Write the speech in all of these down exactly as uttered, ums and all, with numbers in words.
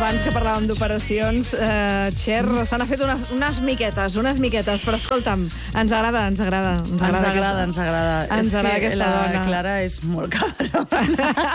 abans que parlàvem d'operacions, eh, Cher, se n'ha fet unes, unes miquetes, unes miquetes, però escolta'm, ens agrada, ens agrada. Ens agrada, ens agrada. Ens agrada, ens agrada aquesta la dona. La Clara és molt cabrona.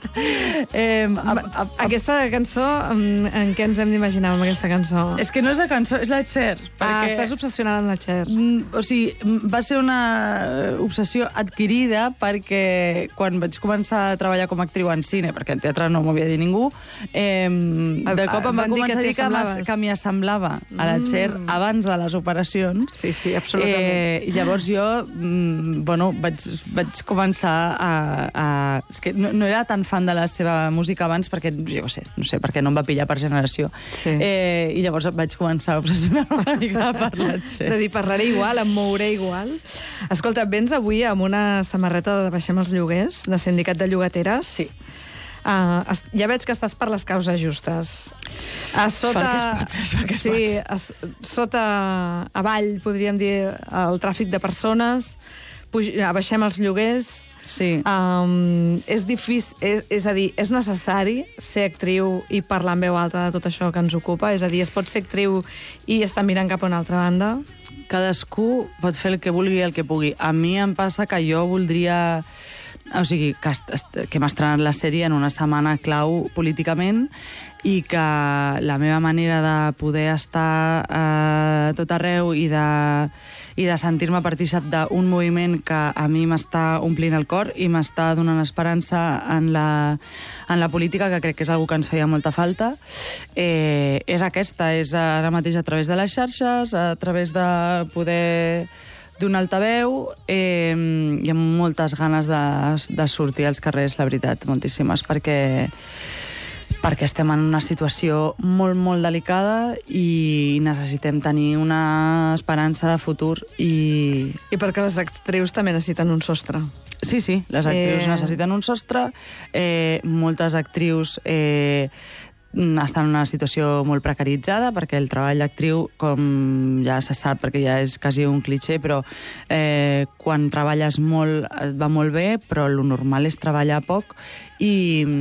eh, a, a, a, aquesta cançó, en, en què ens hem d'imaginar amb aquesta cançó? És que no és la cançó, és la Cher. Perquè, ah, estàs obsessionada amb la Cher. O sigui, va ser una obsessió adquirida perquè quan vaig començar a treballar com a actriu en cine, perquè en teatre no m'ho havia dit ningú, eh, de cop em va començar a dir que, que m'hi assemblava a la Cher mm. abans de les operacions. Sí, sí, absolutament. Eh, I llavors jo, mm, bueno, vaig, vaig començar a... a és que no, no era tan fan de la seva música abans perquè, jo no sé, no sé, perquè no em va pillar per generació. Sí. Eh, I llavors vaig començar a obsessionar-me una mica per la Cher. De dir, parlaré igual, em mouré igual. Escolta, vens avui amb una samarreta de Baixem els lloguers, de Sindicat de Llogateres. Sí. Uh, ja veig que estàs per les causes justes. A sota... Fa el que es pot, fa el que es sí, pot. a, sota, avall, podríem dir, el tràfic de persones, puj, abaixem els lloguers... Sí. Um, és difícil, és, és a dir, és necessari ser actriu i parlar en veu alta de tot això que ens ocupa? És a dir, es pot ser actriu i estar mirant cap a una altra banda? Cadascú pot fer el que vulgui i el que pugui. A mi em passa que jo voldria... O sigui, que, que hem estrenat la sèrie en una setmana clau políticament i que la meva manera de poder estar a tot arreu i de, i de sentir-me partícip d'un moviment que a mi m'està omplint el cor i m'està donant esperança en la, en la política, que crec que és una cosa que ens feia molta falta, eh, és aquesta, és ara mateix a través de les xarxes, a través de poder... d'un altaveu, eh, hi ha moltes ganes de, de sortir als carrers, la veritat, moltíssimes, perquè, perquè estem en una situació molt, molt delicada i necessitem tenir una esperança de futur i... I perquè les actrius també necessiten un sostre. Sí, sí, les actrius eh... necessiten un sostre, eh, moltes actrius... Eh, estan en una situació molt precaritzada perquè el treball d'actriu, com ja se sap, perquè ja és quasi un cliché, però eh, quan treballes molt et va molt bé, però el normal és treballar poc i...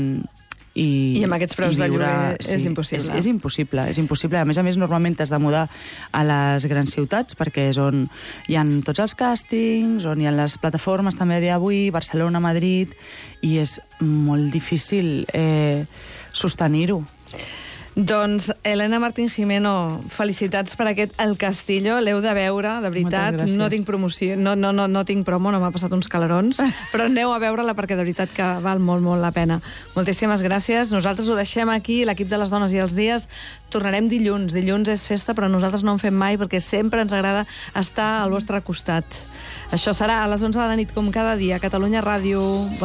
I, I amb aquests preus de lloguer sí, és impossible. És, és impossible, és impossible. A més a més, normalment t'has de mudar a les grans ciutats perquè és on hi ha tots els càstings, on hi ha les plataformes també a dia d'avui, Barcelona, Madrid, i és molt difícil eh, sostenir-ho. Doncs, Elena Martín Jimeno, felicitats per aquest El Castillo, l'heu de veure, de veritat. No tinc promoció, no, no, no, no tinc promo, no m'ha passat uns calarons, però aneu a veure-la perquè de veritat que val molt, molt la pena. Moltíssimes gràcies. Nosaltres ho deixem aquí, l'equip de les dones i els dies. Tornarem dilluns. Dilluns és festa, però nosaltres no en fem mai perquè sempre ens agrada estar al vostre costat. Això serà a les onze de la nit, com cada dia, a Catalunya Ràdio.